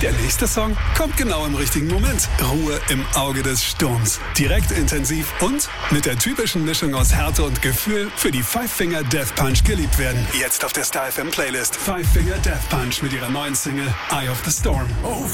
Der nächste Song kommt genau im richtigen Moment. Ruhe im Auge des Sturms. Direkt intensiv und mit der typischen Mischung aus Härte und Gefühl für die Five Finger Death Punch geliebt werden. Jetzt auf der Star FM Playlist. Five Finger Death Punch mit ihrer neuen Single Eye of the Storm.